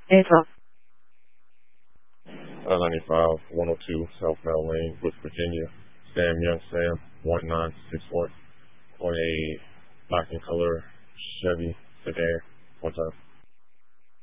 April. 95, 102 South Bell Lane, West Virginia. Sam Young Sam, 1964. On a black and color Chevy sedan. One time.